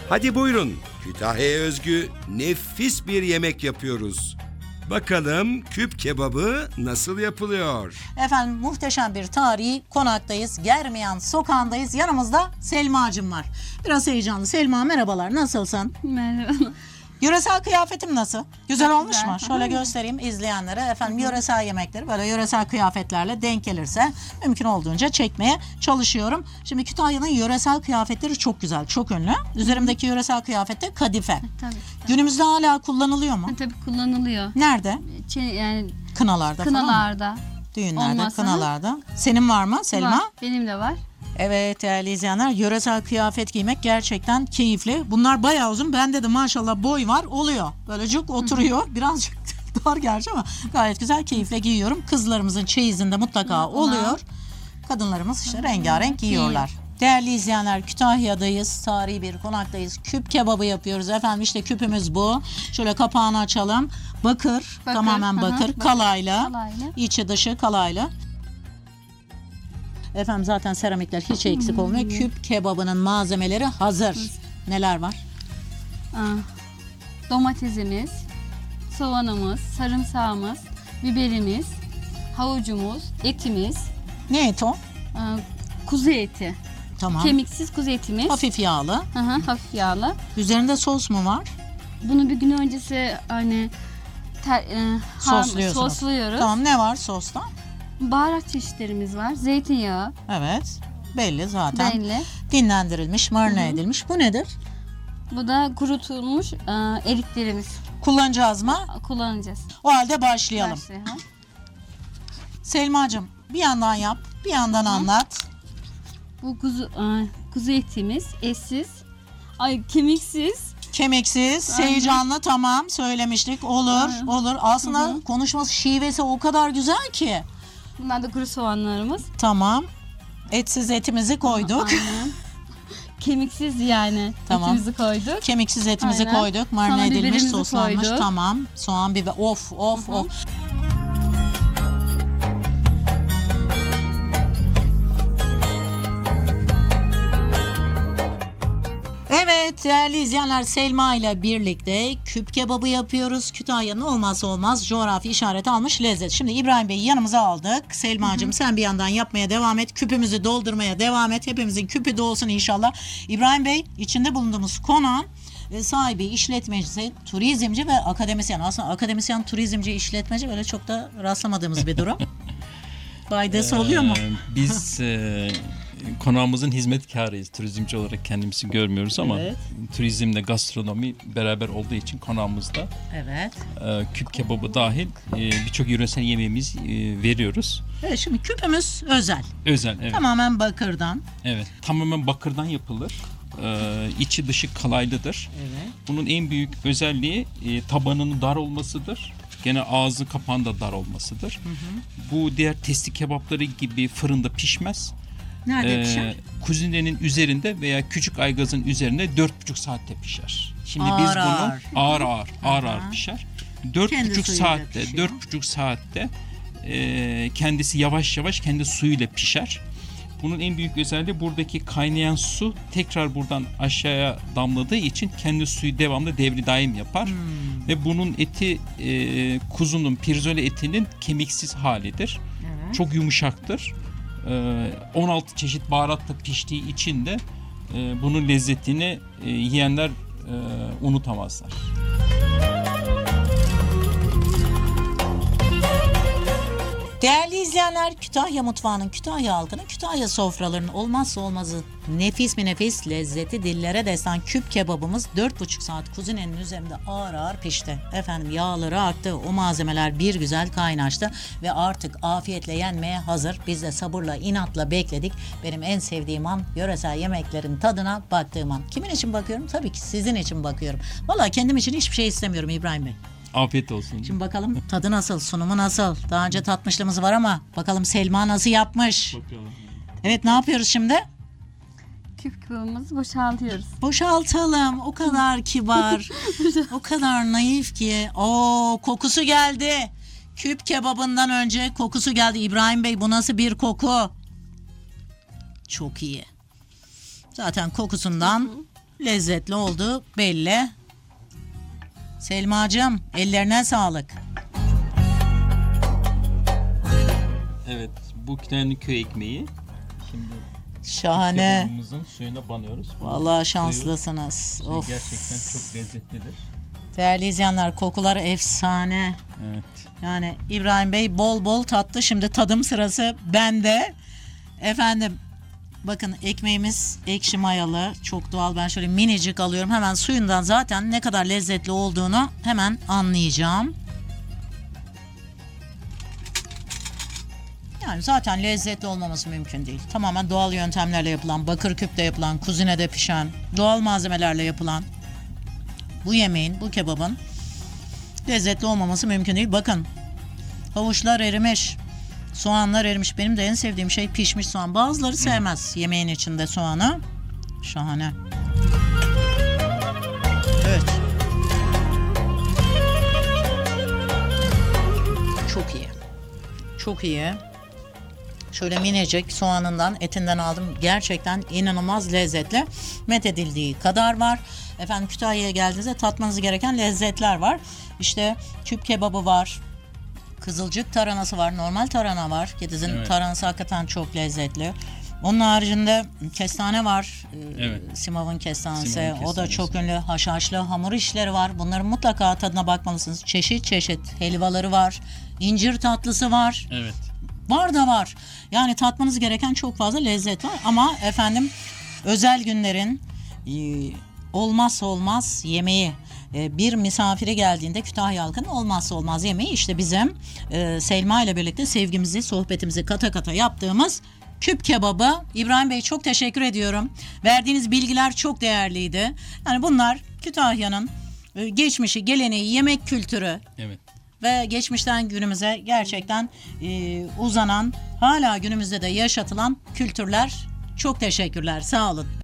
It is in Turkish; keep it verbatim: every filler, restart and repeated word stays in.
Hadi buyurun, Kütahya'ya özgü nefis bir yemek yapıyoruz. Bakalım küp kebabı nasıl yapılıyor? Efendim muhteşem bir tarihi konaktayız. Germiyan sokağındayız. Yanımızda Selma'cığım var. Biraz heyecanlı. Selma merhabalar, nasılsın? Merhaba. Yöresel kıyafetim nasıl? Güzel Çok olmuş güzel. mu? Şöyle göstereyim izleyenlere. Efendim yöresel yemekleri böyle yöresel kıyafetlerle denk gelirse mümkün olduğunca çekmeye çalışıyorum. Şimdi Kütahya'nın yöresel kıyafetleri çok güzel, çok ünlü. Üzerimdeki yöresel kıyafet de kadife. Tabii. Günümüzde hala kullanılıyor mu? Tabii kullanılıyor. Nerede? Ç- yani Kınalarda falan mı? kınalarda. Düğünlerde, Olmazsa- kınalarda. Senin var mı Selma? Var. Benim de var. Evet değerli izleyenler, yöresel kıyafet giymek gerçekten keyifli. Bunlar bayağı uzun. Bende de maşallah boy var, oluyor. Böyle cuk oturuyor. Birazcık dar gerçi ama gayet güzel, keyifle giyiyorum. Kızlarımızın çeyizinde mutlaka oluyor. Kadınlarımız işte rengarenk giyiyorlar. Değerli izleyenler, Kütahya'dayız. Tarihi bir konaktayız. Küp kebabı yapıyoruz efendim. İşte küpümüz bu. Şöyle kapağını açalım. Bakır, Bakır, tamamen hı hı, bakır. bakır. Kalayla. Kalayla. İçi dışı kalayla. Efendim zaten seramikler hiç eksik olmuyor. Küp kebabının malzemeleri hazır. Neler var? Aa, domatesimiz, soğanımız, sarımsağımız, biberimiz, havucumuz, etimiz, Ne et o? aa, kuzu eti. Tamam. Kemiksiz kuzu etimiz. Hafif yağlı. Hı hı, hafif yağlı. Üzerinde sos mu var? Bunu bir gün öncesi hani ter, e, har- Sosluyorsunuz. sosluyoruz. Tamam, ne var sosta? Baharat çeşitlerimiz var. Zeytinyağı Evet. Belli zaten. belli. Dinlendirilmiş, marine edilmiş. Bu nedir? Bu da kurutulmuş e, eriklerimiz. Kullanacağız mı? Kullanacağız. O halde başlayalım. Başlayalım. Selma'cığım bir yandan yap, bir yandan anlat. Bu kuzu e, kuzu etimiz etsiz. Ay kemiksiz. Kemiksiz, Aynen. heyecanlı, tamam söylemiştik. Olur, Aynen. olur. Aslında konuşması, şivesi o kadar güzel ki. Bunlar da kuru soğanlarımız. Tamam. Etsiz etimizi koyduk. Aynen. Kemiksiz yani. Tamam. Etimizi koyduk. Kemiksiz etimizi Aynen. koyduk. Marine Sonra edilmiş, biberimizi soslanmış. koyduk. Tamam. Soğan, biber. Of, of, of. Evet değerli izleyenler, Selma ile birlikte küp kebabı yapıyoruz. Kütahya'nın olmazsa olmaz coğrafi işareti almış lezzet. Şimdi İbrahim Bey'i yanımıza aldık. Selma'cığım sen bir yandan yapmaya devam et. Küpümüzü doldurmaya devam et. Hepimizin küpü dolsun inşallah. İbrahim Bey, içinde bulunduğumuz konağın e, sahibi, işletmecisi, turizmci ve akademisyen. Aslında akademisyen, turizmci, işletmeci böyle çok da rastlamadığımız bir durum. Faydası oluyor mu? Ee, Biz e, konağımızın hizmetkarıyız. Turizmci olarak kendimizi görmüyoruz ama Evet. turizmle gastronomi beraber olduğu için konağımızda Evet. e, küp kebabı dahil e, birçok yöresel yemeğimiz e, veriyoruz. Evet, şimdi küpümüz özel. Özel, evet. Tamamen bakırdan. Evet. Tamamen bakırdan yapılır. E, içi dışı kalaylıdır. Evet. Bunun en büyük özelliği e, tabanının dar olmasıdır. Gene ağzı kapağın da dar olmasıdır. Bu diğer testi kebapları gibi fırında pişmez. Nerede Ee, pişer? kuzinenin üzerinde veya küçük aygazın üzerinde dört buçuk saatte pişer. Şimdi Ağır biz bunu ağır. ağır ağır ağır Aha. ağır pişer. Dört Kendi buçuk suyuyla saatte pişiyor. dört buçuk saatte e, kendisi yavaş yavaş kendi suyuyla pişer. Bunun en büyük özelliği buradaki kaynayan su tekrar buradan aşağıya damladığı için kendi suyu devamlı devri daim yapar. Hmm. Ve bunun eti e, kuzunun, pirzole etinin kemiksiz halidir. Evet. Çok yumuşaktır. Ee, on altı çeşit baharatla piştiği için de e, bunun lezzetini e, yiyenler e, unutamazlar. Değerli izleyenler, Kütahya mutfağının, Kütahya halkının, Kütahya sofralarının olmazsa olmazı nefis mi nefis lezzeti dillere destan küp kebabımız dört buçuk saat kuzinenin üzerinde ağır ağır pişti. Efendim yağları arttı, o malzemeler bir güzel kaynaştı ve artık afiyetle yenmeye hazır. Biz de sabırla, inatla bekledik. Benim en sevdiğim an yöresel yemeklerin tadına baktığım an. Kimin için bakıyorum? Tabii ki sizin için bakıyorum. Vallahi kendim için hiçbir şey istemiyorum İbrahim Bey. Afiyet olsun. Şimdi bakalım tadı nasıl, sunumu nasıl? Daha önce tatmışlığımız var ama bakalım Selma nasıl yapmış? Bakalım. Evet, ne yapıyoruz şimdi? Küp kebabımızı boşaltıyoruz. Boşaltalım. O kadar kibar, o kadar naif ki. Oo, kokusu geldi. Küp kebabından önce kokusu geldi. İbrahim Bey, bu nasıl bir koku? Çok iyi. Zaten kokusundan lezzetli olduğu belli. Selmacığım, ellerine sağlık. Evet, bu Kütahya'nın köy ekmeği. Şimdi Şahane. kebabımızın suyuna banıyoruz. Vallahi şanslısınız. Suyu Of. gerçekten çok lezzetlidir. Değerli izleyenler, kokuları efsane. Evet. Yani İbrahim Bey bol bol tattı. Şimdi tadım sırası bende. Efendim, bakın ekmeğimiz ekşi mayalı, çok doğal. Ben şöyle minicik alıyorum. Hemen suyundan zaten ne kadar lezzetli olduğunu hemen anlayacağım. Yani zaten lezzetli olmaması mümkün değil. Tamamen doğal yöntemlerle yapılan, bakır küpte yapılan, kuzinede pişen, doğal malzemelerle yapılan bu yemeğin, bu kebabın lezzetli olmaması mümkün değil. Bakın, havuçlar erimiş, soğanlar erimiş. Benim de en sevdiğim şey pişmiş soğan. Bazıları sevmez yemeğin içinde soğanı. Şahane. Evet. Çok iyi. Çok iyi. Şöyle minicik soğanından, etinden aldım. Gerçekten inanılmaz lezzetli. Methedildiği kadar var. Efendim, Kütahya'ya geldiğinizde tatmanız gereken lezzetler var. İşte küp kebabı var. Kızılcık taranası var. Normal tarhana var. Gediz'in Evet. taranası hakikaten çok lezzetli. Onun haricinde kestane var. Ee, Evet. Simav'ın kestanesi. Simav'ın O da kestanesi. çok ünlü. Haşhaşlı hamur işleri var. Bunların mutlaka tadına bakmalısınız. Çeşit çeşit helvaları var. İncir tatlısı var. Evet. Var da var. Yani tatmanız gereken çok fazla lezzet var. Ama efendim, özel günlerin e, olmazsa olmaz yemeği. E, bir misafiri geldiğinde Kütahya halkının olmazsa olmaz yemeği işte bizim e, Selma ile birlikte sevgimizi, sohbetimizi kata kata yaptığımız küp kebabı. İbrahim Bey, çok teşekkür ediyorum. Verdiğiniz bilgiler çok değerliydi. Yani bunlar Kütahya'nın e, geçmişi, geleneği, yemek kültürü. Evet. Ve geçmişten günümüze gerçekten e, uzanan, hala günümüzde de yaşatılan kültürler. Çok teşekkürler, sağ olun.